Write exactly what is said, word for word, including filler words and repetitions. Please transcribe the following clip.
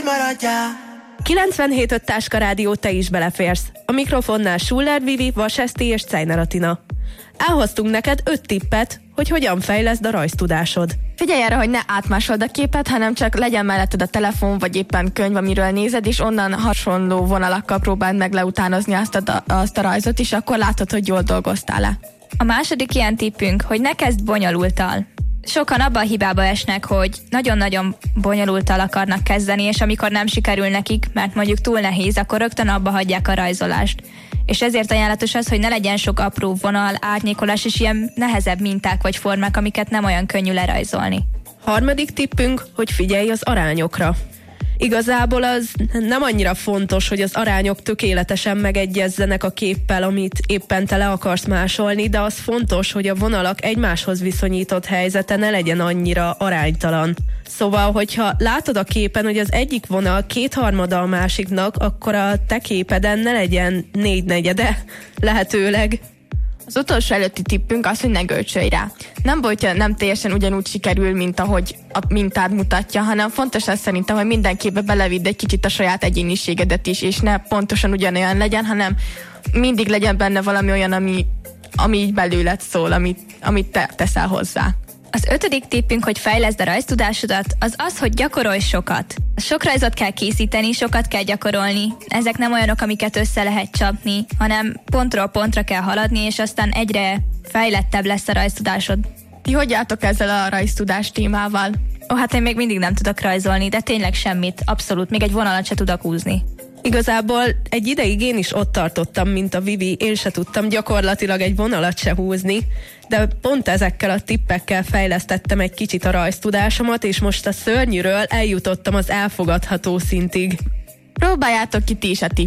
hogy maradjál. kilencvenhét öt Táska Rádió, te is beleférsz. A mikrofonnál Schuller Vivi, Vaseszti és Czajner Atina. Elhoztunk neked öt tippet, hogy hogyan fejleszd a rajztudásod. Figyelj arra, hogy ne átmásold a képet, hanem csak legyen melletted a telefon, vagy éppen könyv, amiről nézed, és onnan hasonló vonalakkal próbáld meg leutánozni azt a, azt a rajzot, és akkor látod, hogy jól dolgoztál-e. A második ilyen tippünk, hogy ne kezd bonyolulttal. Sokan abba a hibába esnek, hogy nagyon-nagyon bonyolultal akarnak kezdeni, és amikor nem sikerül nekik, mert mondjuk túl nehéz, akkor rögtön abba hagyják a rajzolást. És ezért ajánlatos az, hogy ne legyen sok apró vonal, árnyékolás és ilyen nehezebb minták vagy formák, amiket nem olyan könnyű lerajzolni. Harmadik tippünk, hogy figyelj az arányokra. Igazából az nem annyira fontos, hogy az arányok tökéletesen megegyezzenek a képpel, amit éppen te le akarsz másolni, de az fontos, hogy a vonalak egymáshoz viszonyított helyzete ne legyen annyira aránytalan. Szóval, hogyha látod a képen, hogy az egyik vonal kétharmada a másiknak, akkor a te képeden ne legyen négynegyede, lehetőleg. Az utolsó előtti tippünk az, hogy ne görcsölj rá. Nem baj, hogyha nem teljesen ugyanúgy sikerül, mint ahogy a mintád mutatja, hanem fontos az szerintem, hogy minden képbe belevidd egy kicsit a saját egyéniségedet is, és ne pontosan ugyanolyan legyen, hanem mindig legyen benne valami olyan, ami, ami így belőled szól, amit, amit te teszel hozzá. Az ötödik tippünk, hogy fejleszd a rajztudásodat, az az, hogy gyakorolj sokat. Sok rajzot kell készíteni, sokat kell gyakorolni. Ezek nem olyanok, amiket össze lehet csapni, hanem pontról pontra kell haladni, és aztán egyre fejlettebb lesz a rajztudásod. Ti hogy álltok ezzel a rajztudás témával? Ó, hát én még mindig nem tudok rajzolni, de tényleg semmit, abszolút, még egy vonalat se tudok húzni. Igazából egy ideig én is ott tartottam, mint a Vivi, én se tudtam gyakorlatilag egy vonalat se húzni, de pont ezekkel a tippekkel fejlesztettem egy kicsit a rajztudásomat, és most a szörnyűről eljutottam az elfogadható szintig. Próbáljátok ki ti is a tippeket.